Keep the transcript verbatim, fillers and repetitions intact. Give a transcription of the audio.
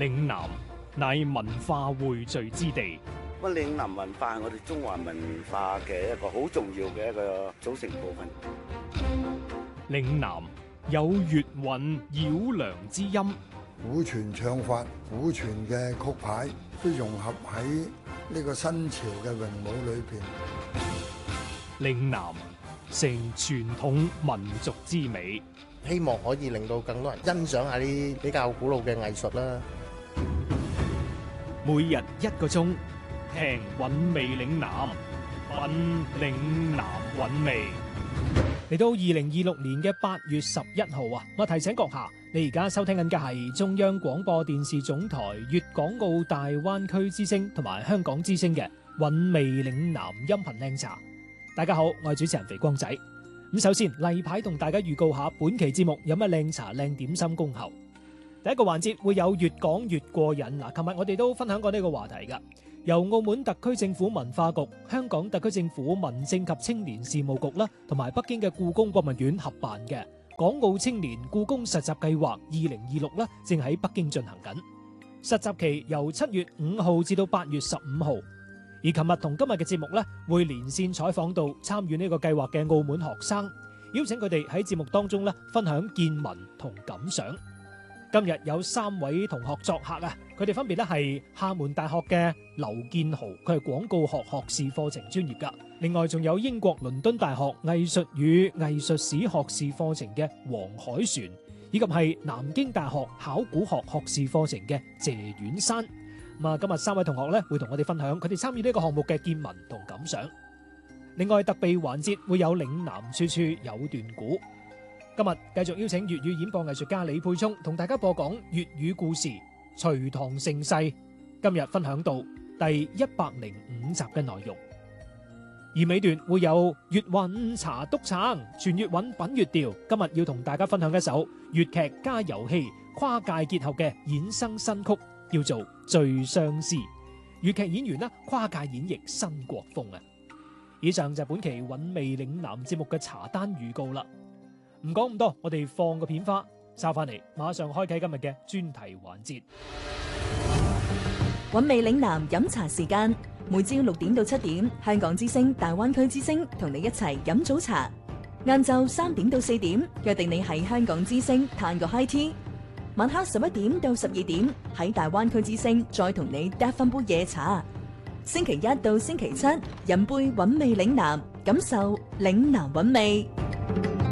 嶺南乃文化匯聚之地。 咁嶺南文化係我哋中華文化嘅一個好重要嘅一個組成部分。 嶺南有粵韻繞梁之音， 古傳唱法、古傳嘅曲牌都融合喺呢個新潮嘅詠舞裏邊。 嶺南成傳統民族之美， 希望可以令到更多人欣賞下啲比較古老嘅藝術啦。 每日一個鐘，聽韻味嶺南，品嶺南韻味。嚟到二零二六年嘅八月十一號啊，我提醒閣下，你而家收聽緊嘅係中央廣播電視總台粵港澳大灣區之聲同埋香港之聲嘅韻味嶺南音頻靚茶。大家好，我係主持人肥光仔。咁首先例牌同大家預告下本期節目有乜靚茶靚點心恭候。第一個環節會有越講越過癮。嗱，琴日我哋都分享過呢個話題噶，由澳門特區政府文化局、香港特區政府民政及青年事務局啦，同埋北京嘅故宮博物院合辦嘅港澳青年故宮實習計劃二零二六啦，正喺北京進行緊。實習期由七月五號至到八月十五號。而琴日同今日嘅節目咧，會連線採訪到參與呢個計劃嘅澳門學生，邀請佢哋喺節目當中咧分享見聞同感想。今日有三位同學作客啊，佢哋分別咧係廈門大學嘅劉建豪，佢係廣告學學士課程專業噶。另外仲有英國倫敦大學藝術與藝術史學士課程嘅黃海璇，以及係南京大學考古學學士課程嘅謝婉珊。咁啊，今日三位同學咧會同我哋分享佢哋參與呢個項目嘅見聞同感想。另外特備環節會有嶺南處處有段古。今日繼續邀請粵語演播藝術家李佩聰同大家播講粵語故事《隋唐盛世》。今日分享到第一百零五集嘅內容，而尾段會有粵韻茶篤撐，全粵韻品粵調。今日要同大家分享一首粵劇加遊戲跨界結合嘅衍生新曲，叫做《最相思》。粵劇演員呢跨界演繹新國風啊！以上就係本期韻味嶺南節目嘅茶單預告啦。唔講咁多，我哋放個片花，收翻嚟，馬上開啟今日嘅專題環節。 韻味嶺南飲茶時間，每朝六點到七點，香港之聲、大灣區之聲同你一齊飲早茶。晏晝三點到四點，約定你喺香港之聲嘆個 high tea。晚黑十一點到十二點，喺大灣區之聲再同你嗒翻杯夜茶。星期一到星期七，飲杯韻味嶺南，感受嶺南韻味。